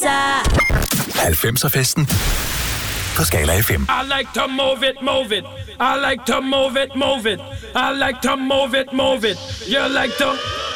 sig. 90'er-festen på Skala FM. I like to move it, move it. I like to move it, move it. I like to move it, move it. You like to